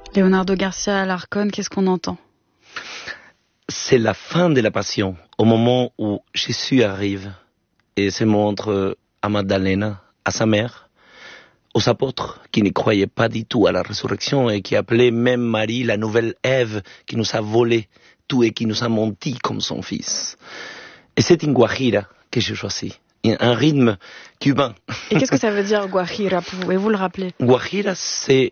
Leonardo Garcia Alarcón, qu'est-ce qu'on entend? C'est la fin de la passion, au moment où Jésus arrive et se montre à Magdalena, à sa mère, aux apôtres qui ne croyaient pas du tout à la résurrection et qui appelaient même Marie la nouvelle Ève qui nous a volé tout et qui nous a menti comme son fils. Et c'est une guajira que j'ai choisi, un rythme cubain. Et qu'est-ce que ça veut dire guajira? Pouvez-vous le rappeler? Guajira, c'est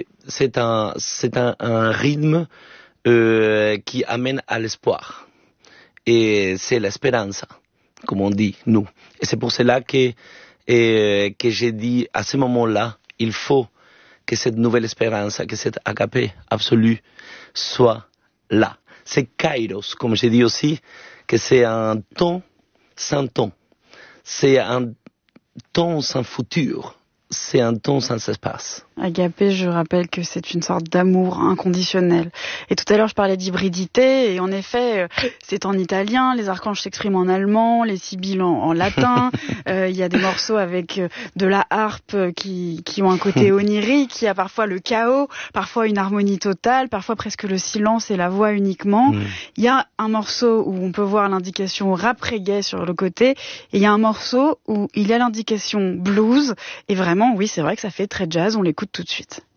un rythme qui amène à l'espoir. Et c'est l'espérance, comme on dit, nous. Et c'est pour cela que j'ai dit, à ce moment-là, il faut que cette nouvelle espérance, que cette agapé absolue soit là. C'est kairos, comme j'ai dit aussi, que c'est un temps sans temps. C'est un temps sans futur. C'est un temps sans espace. Agapé, je rappelle que c'est une sorte d'amour inconditionnel. Et tout à l'heure, je parlais d'hybridité, et en effet, c'est en italien, les archanges s'expriment en allemand, les sibylles en latin. Il y a des morceaux avec de la harpe qui ont un côté onirique, il y a parfois le chaos, parfois une harmonie totale, parfois presque le silence et la voix uniquement. Il y a un morceau où on peut voir l'indication rap reggae sur le côté, et il y a un morceau où il y a l'indication blues, et vraiment, oui, c'est vrai que ça fait très jazz, on l'écoute tout de suite.